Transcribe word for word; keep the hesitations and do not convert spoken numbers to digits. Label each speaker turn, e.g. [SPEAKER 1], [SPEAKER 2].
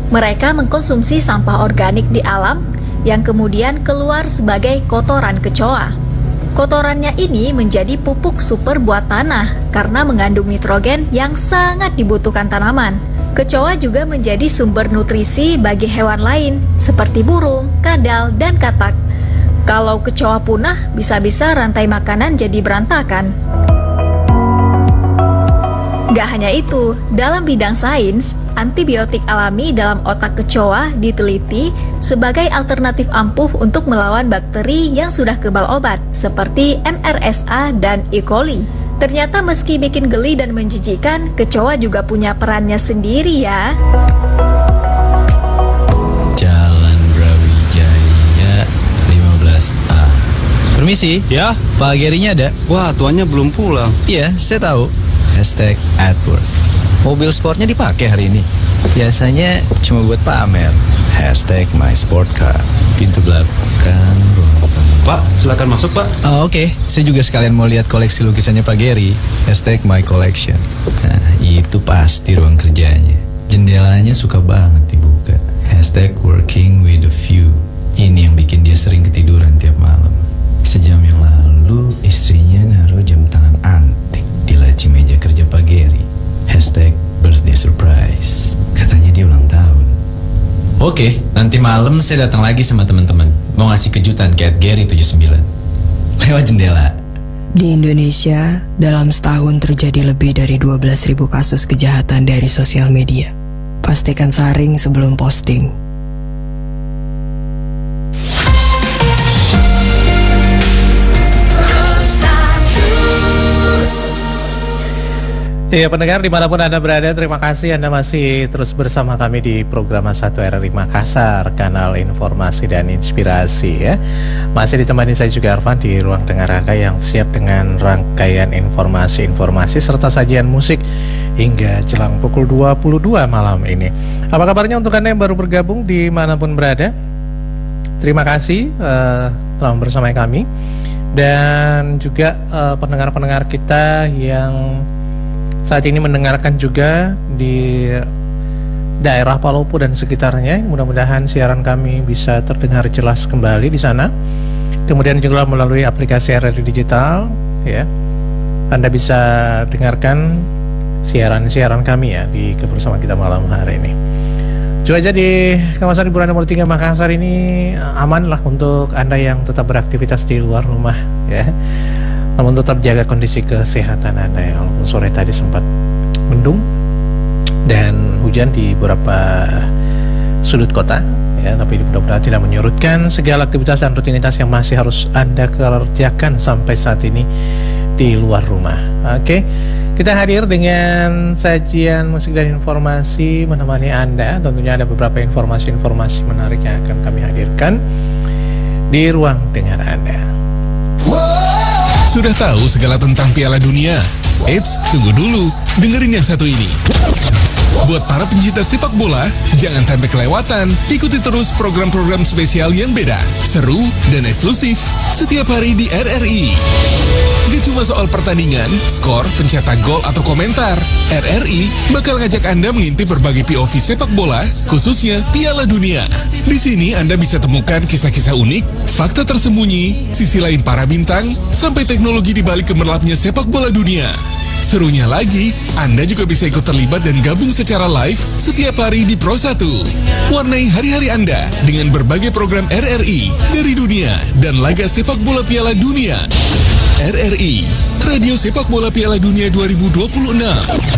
[SPEAKER 1] Mereka mengkonsumsi sampah organik di alam yang kemudian keluar sebagai kotoran kecoa. Kotorannya ini menjadi pupuk super buat tanah karena mengandung nitrogen yang sangat dibutuhkan tanaman. Kecoa juga menjadi sumber nutrisi bagi hewan lain seperti burung, kadal, dan katak. Kalau kecoa punah, bisa-bisa rantai makanan jadi berantakan. Gak hanya itu, dalam bidang sains, antibiotik alami dalam otak kecoa diteliti sebagai alternatif ampuh untuk melawan bakteri yang sudah kebal obat, seperti M R S A dan E. coli. Ternyata meski bikin geli dan menjijikan, kecoa juga punya perannya sendiri ya.
[SPEAKER 2] Jalan Brawijaya lima belas A. Permisi.
[SPEAKER 3] Ya?
[SPEAKER 2] Pak Gerinya ada?
[SPEAKER 3] Wah, tuannya belum pulang.
[SPEAKER 2] Iya, saya tahu. Hashtag at work. Mobil sportnya dipakai hari ini. Biasanya cuma buat pamer. Hashtag my sport car. Pintu belakang ruang tamu.
[SPEAKER 3] Pak, silakan masuk, Pak.
[SPEAKER 2] Oh, oke. Okay. Saya juga sekalian mau lihat koleksi lukisannya Pak Geri. Hashtag my collection. Nah, itu pasti ruang kerjanya. Jendelanya suka banget dibuka. Hashtag working with a view. Ini yang bikin dia sering ketiduran tiap malam. Sejam yang lalu, istrinya naruh jam tangan antik di laci meja kerja Pak Geri. Hashtag birthday surprise. Katanya dia ulang tahun. Oke, nanti malam saya datang lagi sama teman-teman. Mau ngasih kejutan ke Geri tujuh puluh sembilan. Lewat jendela.
[SPEAKER 4] Di Indonesia, dalam setahun terjadi lebih dari dua belas ribu kasus kejahatan dari sosial media. Pastikan saring sebelum posting.
[SPEAKER 5] Ya pendengar dimanapun Anda berada, terima kasih Anda masih terus bersama kami di program satu R R I Makassar, kanal informasi dan inspirasi ya. Masih ditemani saya juga Arfan di ruang dengar Anda yang siap dengan rangkaian informasi-informasi serta sajian musik hingga jelang pukul dua puluh dua malam ini. Apa kabarnya untuk Anda yang baru bergabung dimanapun berada? Terima kasih uh, telah bersama kami. Dan juga uh, pendengar-pendengar kita yang saat ini mendengarkan juga di daerah Palopo dan sekitarnya. Mudah-mudahan siaran kami bisa terdengar jelas kembali di sana. Kemudian juga melalui aplikasi R R I Digital ya. Anda bisa dengarkan siaran-siaran kami ya di kebersamaan kita malam hari ini. Cuaca di kawasan hiburan nomor tiga Makassar ini aman lah untuk Anda yang tetap beraktivitas di luar rumah ya. Namun tetap jaga kondisi kesehatan Anda ya. Walaupun sore tadi sempat mendung dan hujan di beberapa sudut kota ya, tapi mudah-mudahan tidak menyurutkan segala aktivitas dan rutinitas yang masih harus Anda kerjakan sampai saat ini di luar rumah. Oke, kita hadir dengan sajian musik dan informasi menemani Anda. Tentunya ada beberapa informasi-informasi menarik yang akan kami hadirkan di ruang dengar Anda.
[SPEAKER 6] Sudah tahu segala tentang Piala Dunia? Eits, tunggu dulu, dengerin yang satu ini. Buat para pencinta sepak bola, jangan sampai kelewatan. Ikuti terus program-program spesial yang beda, seru, dan eksklusif setiap hari di R R I. Gak cuma soal pertandingan, skor, pencetak gol, atau komentar. R R I bakal ngajak Anda mengintip berbagai P O V sepak bola, khususnya Piala Dunia. Di sini Anda bisa temukan kisah-kisah unik, fakta tersembunyi, sisi lain para bintang, sampai teknologi di balik gemerlapnya sepak bola dunia. Serunya lagi, Anda juga bisa ikut terlibat dan gabung secara live setiap hari di Pro satu. Warnai hari-hari Anda dengan berbagai program R R I dari dunia dan laga sepak bola Piala Dunia. R R I, Radio Sepak Bola Piala Dunia dua ribu dua puluh enam.